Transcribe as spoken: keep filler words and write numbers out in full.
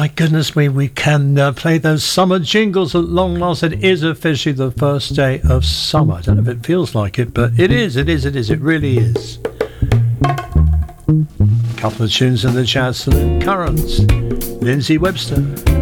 my goodness me, we can uh, play those summer jingles at long last. It is officially the first day of summer. I don't know if it feels like it, but it is, it is, it is, it really is. Couple of tunes in the chat. Salut Currents, Lindsay Webster.